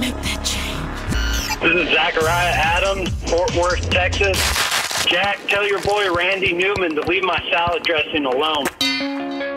Make that change. This is Zachariah Adams, Fort Worth, Texas. Jack, tell your boy Randy Newman to leave my salad dressing alone.